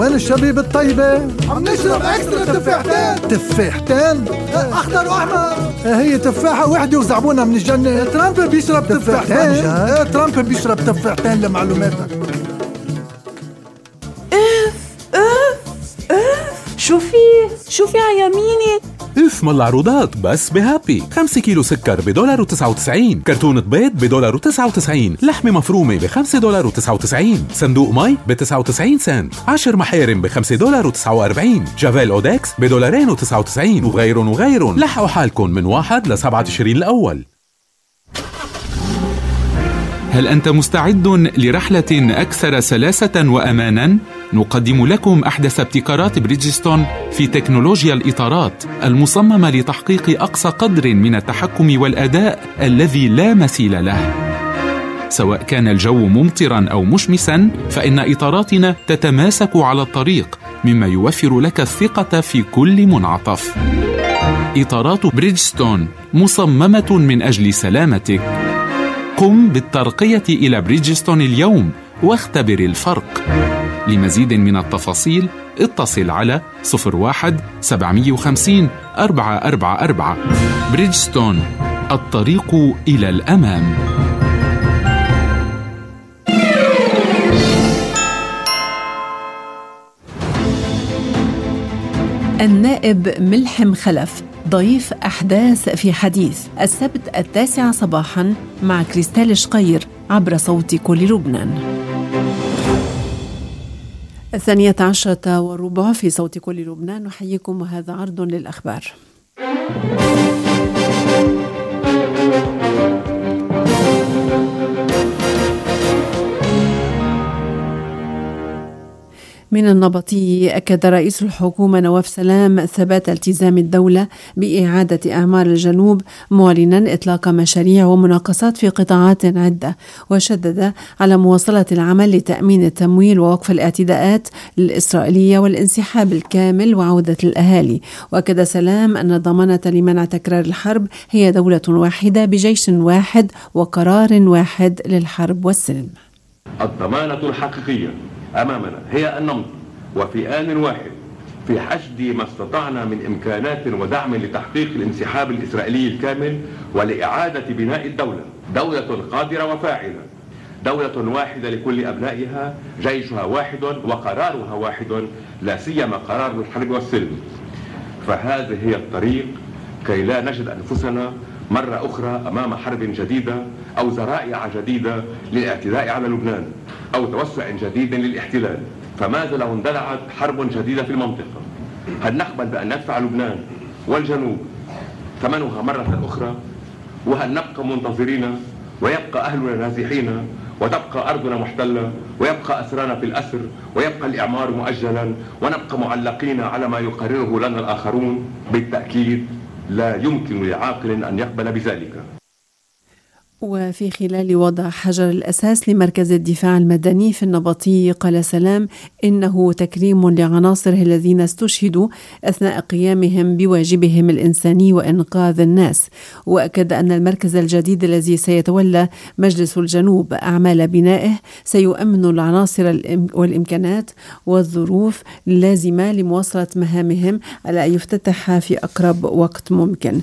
وين الشبيب الطيبة؟ عم نشرب اكسترا تفاحتين. تفاحتين؟ اخضر واحمر. هي تفاحة وحدة وزعبونها من الجنة. ترامب بيشرب تفاحتين. ترامب بيشرب تفاحتين لمعلوماتك. شو في على يمينك؟ اف من العروضات بس بهابي. 5 كيلو سكر $1.99، كرتونة بيض $1.99، لحمة مفرومة $5.99، صندوق مي ب99 سنت، 10 محارم $5.49، جافيل أودكس $2.99 وغيرهم. لحقوا حالكم من 1 ل7 تشرين الأول. هل أنت مستعد لرحلة أكثر سلاسة وأماناً؟ نقدم لكم أحدث ابتكارات بريدجستون في تكنولوجيا الإطارات المصممة لتحقيق أقصى قدر من التحكم والأداء الذي لا مثيل له. سواء كان الجو ممطراً أو مشمساً، فإن إطاراتنا تتماسك على الطريق، مما يوفر لك الثقة في كل منعطف. إطارات بريدجستون مصممة من أجل سلامتك. قم بالترقية إلى بريدجستون اليوم واختبر الفرق. لمزيد من التفاصيل اتصل على 01-750-444. بريدجستون، الطريق إلى الأمام. النائب ملحم خلف ضيف أحداث في حديث السبت 9 صباحا مع كريستال شقير عبر صوت كل لبنان. 12:15 في صوت كل لبنان. نحييكم وهذا عرض للأخبار. من النبطية أكد رئيس الحكومة نواف سلام ثبات التزام الدولة بإعادة أعمار الجنوب، معلنا إطلاق مشاريع ومناقصات في قطاعات عدة، وشدد على مواصلة العمل لتأمين التمويل ووقف الاعتداءات الإسرائيلية والانسحاب الكامل وعودة الأهالي. وأكد سلام أن الضمانة لمنع تكرار الحرب هي دولة واحدة بجيش واحد وقرار واحد للحرب والسلم. الضمانة الحقيقية أمامنا هي أن نمضي وفي آن واحد في حشد ما استطعنا من إمكانات ودعم لتحقيق الانسحاب الإسرائيلي الكامل ولإعادة بناء الدولة، دولة قادرة وفاعلة، دولة واحدة لكل أبنائها، جيشها واحد وقرارها واحد، لا سيما قرار الحرب والسلم. فهذه هي الطريق كي لا نجد أنفسنا مرة أخرى أمام حرب جديدة أو ذرائع جديدة للاعتداء على لبنان أو توسع جديد للاحتلال. فماذا لو اندلعت حرب جديدة في المنطقة؟ هل نقبل بأن ندفع لبنان والجنوب ثمنها مرة أخرى؟ وهل نبقى منتظرين ويبقى أهلنا نازحين وتبقى أرضنا محتلة ويبقى أسرانا في الأسر ويبقى الإعمار مؤجلا ونبقى معلقين على ما يقرره لنا الآخرون؟ بالتأكيد لا يمكن لعاقل أن يقبل بذلك. وفي خلال وضع حجر الأساس لمركز الدفاع المدني في النبطي، قال سلام إنه تكريم لعناصره الذين استشهدوا أثناء قيامهم بواجبهم الإنساني وإنقاذ الناس. وأكد أن المركز الجديد الذي سيتولى مجلس الجنوب أعمال بنائه سيؤمن العناصر والإمكانات والظروف اللازمة لمواصلة مهامهم على أن يفتتح في أقرب وقت ممكن.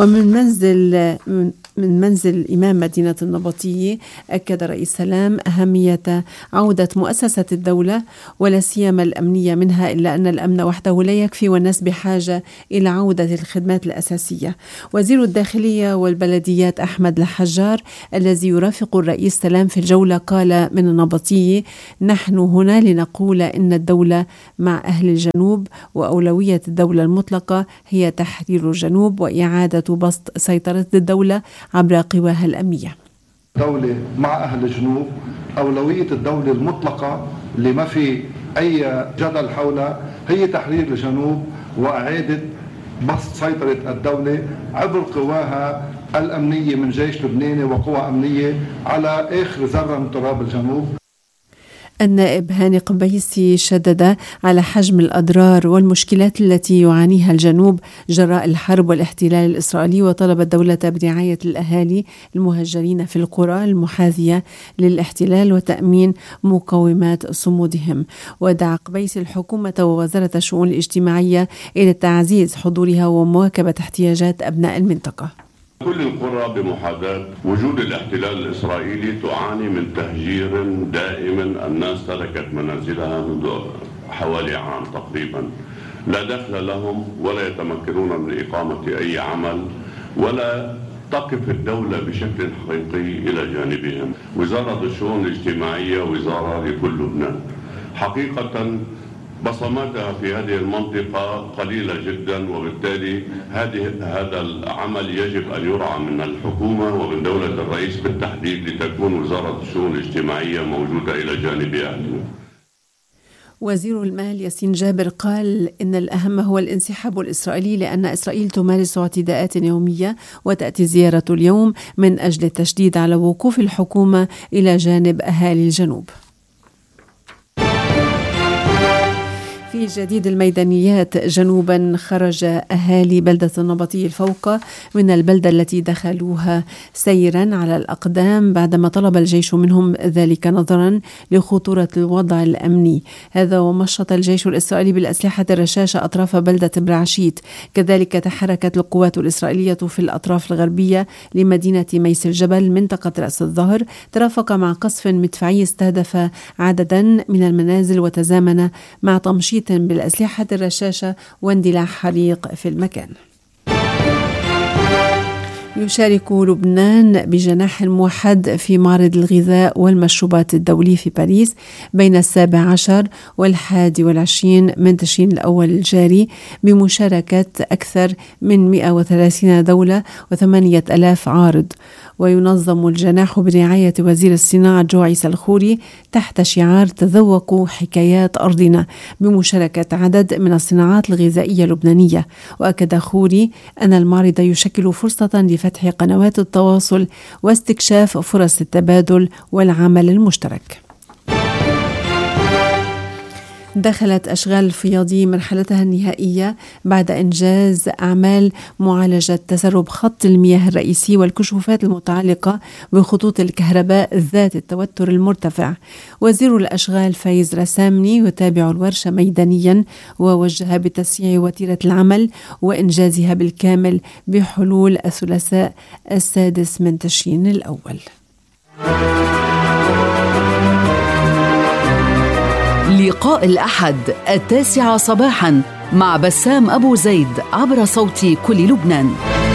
من منزل إمام مدينة النبطية أكد رئيس سلام أهمية عودة مؤسسة الدولة ولا سيما الأمنية منها، إلا أن الأمن وحده لا يكفي والناس بحاجة إلى عودة الخدمات الأساسية. وزير الداخلية والبلديات أحمد الحجار الذي يرافق الرئيس سلام في الجولة قال من النبطية: نحن هنا لنقول إن الدولة مع أهل الجنوب، وأولوية الدولة المطلقة هي تحرير الجنوب وإعادة بسط سيطرة الدولة عبر قواها الأمنية. دولة مع أهل الجنوب، أولوية الدولة المطلقة اللي ما في أي جدل حولها هي تحرير الجنوب وإعادة بسط سيطرة الدولة عبر قواها الأمنية من جيش لبناني وقوى أمنية على آخر ذرة من تراب الجنوب. النائب هاني قبيسي شدد على حجم الأضرار والمشكلات التي يعانيها الجنوب جراء الحرب والاحتلال الإسرائيلي، وطلب الدولة برعاية الأهالي المهجرين في القرى المحاذية للاحتلال وتأمين مقومات صمودهم. ودعا قبيسي الحكومة ووزارة الشؤون الاجتماعية إلى تعزيز حضورها ومواكبة احتياجات أبناء المنطقة. كل القرى بمحاذاة وجود الاحتلال الإسرائيلي تعاني من تهجير دائم. الناس تركت منازلها منذ حوالي عام تقريبا، لا دخل لهم ولا يتمكنون من إقامة أي عمل، ولا تقف الدولة بشكل حقيقي إلى جانبهم. وزارة الشؤون الاجتماعية وزارة لكل لبنان. حقيقة بصماتها في هذه المنطقة قليلة جدا، وبالتالي هذا العمل يجب أن يرعى من الحكومة ومن دولة الرئيس بالتحديد، لتكون وزارة الشؤون الاجتماعية موجودة إلى جانب أهلنا. وزير المال ياسين جابر قال إن الأهم هو الانسحاب الإسرائيلي، لأن إسرائيل تمارس اعتداءات يومية، وتأتي زيارة اليوم من أجل التشديد على وقوف الحكومة إلى جانب أهالي الجنوب. في جديد الميدانيات جنوبا، خرج أهالي بلدة النبطي الفوق من البلدة التي دخلوها سيرا على الأقدام بعدما طلب الجيش منهم ذلك نظرا لخطورة الوضع الأمني. هذا ومشط الجيش الإسرائيلي بالأسلحة الرشاشة أطراف بلدة برعشيت. كذلك تحركت القوات الإسرائيلية في الأطراف الغربية لمدينة ميس الجبل منطقة رأس الظهر، ترافق مع قصف مدفعي استهدف عددا من المنازل وتزامن مع تمشيط بالأسلحة الرشاشة واندلاع حريق في المكان. يشارك لبنان بجناح موحد في معرض الغذاء والمشروبات الدولي في باريس بين 17 و21 من تشرين الأول الجاري، بمشاركة أكثر من 130 دولة و8,000 عارض. وينظم الجناح برعاية وزير الصناعة جوعيس الخوري تحت شعار تذوقوا حكايات أرضنا، بمشاركة عدد من الصناعات الغذائية اللبنانية. وأكد خوري أن المعرض يشكل فرصة لفتح قنوات التواصل واستكشاف فرص التبادل والعمل المشترك. دخلت أشغال الفياضي مرحلتها النهائية بعد إنجاز أعمال معالجة تسرب خط المياه الرئيسي والكشوفات المتعلقة بخطوط الكهرباء ذات التوتر المرتفع. وزير الأشغال فايز رسامني يتابع الورشة ميدانيا، ووجه بتسريع وتيرة العمل وإنجازها بالكامل بحلول الثلاثاء 6 من تشرين الأول. لقاء الأحد 9 صباحا مع بسام أبو زيد عبر صوت كل لبنان.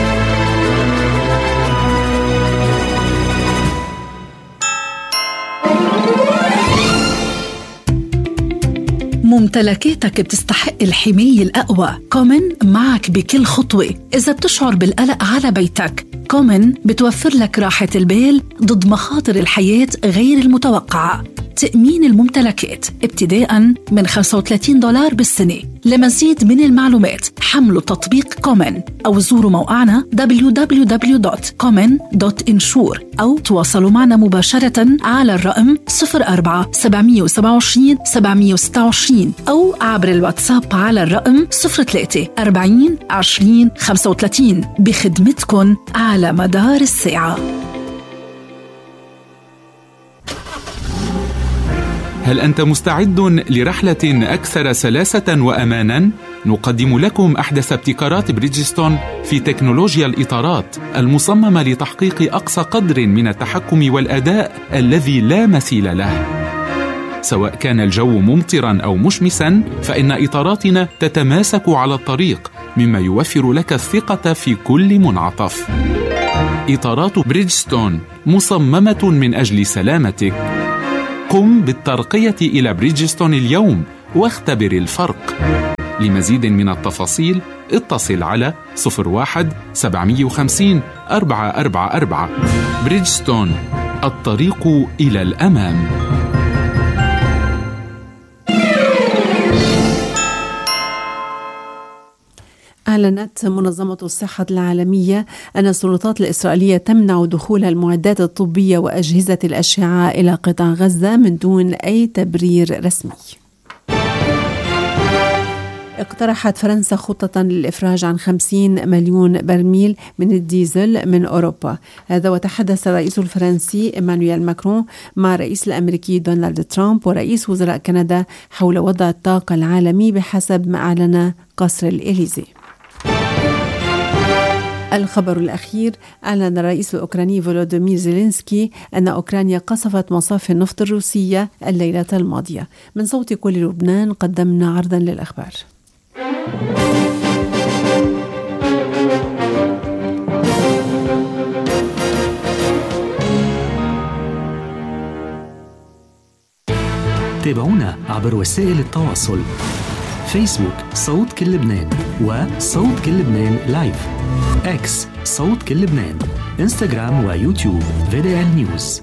ممتلكاتك بتستحق الحماية الأقوى. كومن معك بكل خطوة. إذا بتشعر بالقلق على بيتك، كومن بتوفر لك راحة البال ضد مخاطر الحياة غير المتوقعة. تأمين الممتلكات ابتداء من $35 بالسنة. لمزيد من المعلومات حملوا تطبيق كومن أو زوروا موقعنا www.common.insure أو تواصلوا معنا مباشرة على الرقم 04-727 726 أو عبر الواتساب على الرقم 03-40 20 35 بخدمتكن على مدار الساعة. هل أنت مستعد لرحلة أكثر سلاسة وأماناً؟ نقدم لكم أحدث ابتكارات بريدجستون في تكنولوجيا الإطارات المصممة لتحقيق أقصى قدر من التحكم والأداء الذي لا مثيل له. سواء كان الجو ممطراً أو مشمساً، فإن إطاراتنا تتماسك على الطريق، مما يوفر لك الثقة في كل منعطف. إطارات بريدجستون مصممة من أجل سلامتك. قم بالترقية إلى بريدجستون اليوم واختبر الفرق. لمزيد من التفاصيل اتصل على 01-750 444. بريدجستون، الطريق إلى الأمام. أعلنت منظمة الصحة العالمية أن السلطات الإسرائيلية تمنع دخول المعدات الطبية وأجهزة الأشعة إلى قطاع غزة من دون أي تبرير رسمي. اقترحت فرنسا خطة للإفراج عن 50 مليون برميل من الديزل من أوروبا. هذا وتحدث الرئيس الفرنسي إيمانويل ماكرون مع الرئيس الأمريكي دونالد ترامب ورئيس وزراء كندا حول وضع الطاقة العالمي بحسب ما أعلن قصر الإليزي. الخبر الأخير: أعلن الرئيس الأوكراني فولوديمير زيلينسكي أن أوكرانيا قصفت مصافي النفط الروسية الليلة الماضية. من صوت كل لبنان قدمنا عرضا للأخبار. تابعونا عبر وسائل التواصل: فيسبوك صوت كل لبنان وصوت كل لبنان لايف، اكس صوت كل لبنان، انستغرام ويوتيوب VDL نيوز.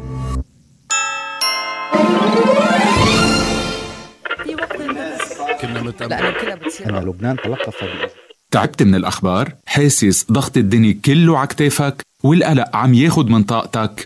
أنا لبنان تلقف. تعبت من الأخبار؟ حاسس ضغط الدنيا كله عكتافك والقلق عم ياخد من طاقتك؟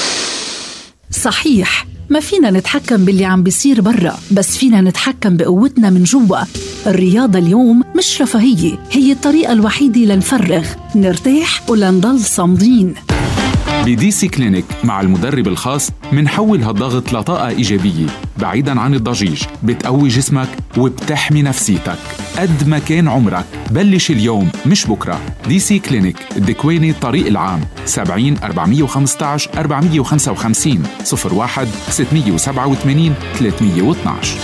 صحيح، ما فينا نتحكم باللي عم بيصير برا، بس فينا نتحكم بقوتنا من جوا. الرياضة اليوم مش رفاهية، هي الطريقة الوحيدة لنفرغ، نرتاح ولنضل صامدين. بدي سي كلينيك مع المدرب الخاص منحول هالضغط لطاقة إيجابية بعيداً عن الضجيج، بتقوي جسمك وبتحمي نفسيتك. قد ما كان عمرك بلش اليوم مش بكرة. دي سي كلينيك، الدكواني، طريق العام، 70 415 455 01 687 312.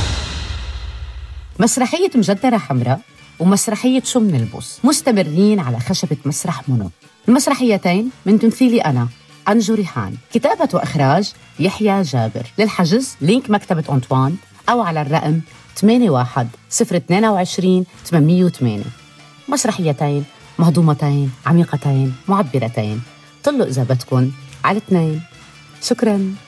مسرحية مجدرة حمراء ومسرحية شو منلبس مستمرين على خشبة مسرح منى. المسرحيتين من تمثيلي أنا أنجو ريحان، كتابة وإخراج يحيى جابر. للحجز لينك مكتبة أنطوان أو على الرقم 81 022 808. مسرحيتين مهضومتين عميقتين معبرتين. طلوا إذا بدكن على 2. شكراً.